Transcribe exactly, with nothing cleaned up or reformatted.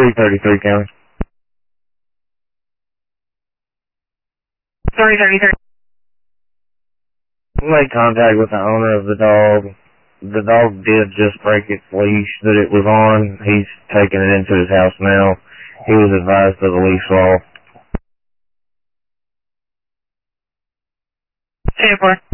three thirty-three County. three thirty-three. We made contact with the owner of the dog. The dog did just break its leash that it was on. He's taking it into his house now. He was advised of the leash law. ten four.